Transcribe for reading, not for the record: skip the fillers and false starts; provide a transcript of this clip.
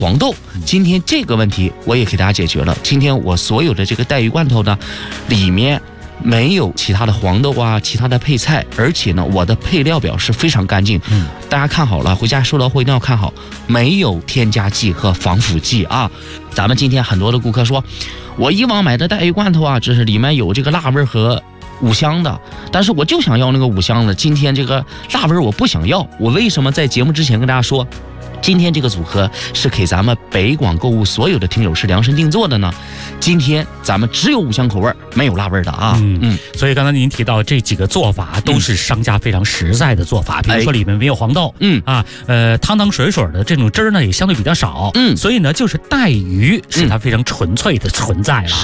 黄豆。今天这个问题我也给大家解决了。今天我所有的这个带鱼罐头呢，里面没有其他的黄豆啊，其他的配菜，而且呢，我的配料表是非常干净。大家看好了，回家收到货一定要看好，没有添加剂和防腐剂啊。咱们今天很多的顾客说，我以往买的带鱼罐头啊，这是里面有这个辣味和五香的，但是我就想要那个五香的，今天这个辣味我不想要。我为什么在节目之前跟大家说，今天这个组合是给咱们北广购物所有的听友是量身定做的呢？今天咱们只有五香口味，没有辣味的啊。 所以刚才您提到这几个做法都是商家非常实在的做法，比如说里面没有黄豆，汤汤水水的这种汁儿呢也相对比较少，所以呢就是带鱼是它非常纯粹的存在了。